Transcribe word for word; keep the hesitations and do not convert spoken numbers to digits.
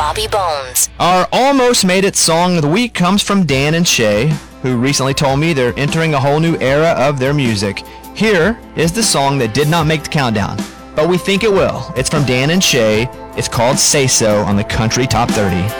Bobby Bones. Our Almost Made It song of the week comes from Dan and Shay, who recently told me they're entering a whole new era of their music. Here is the song that did not make the countdown, but we think it will. It's from Dan and Shay. It's called Say So on the Country Top thirty.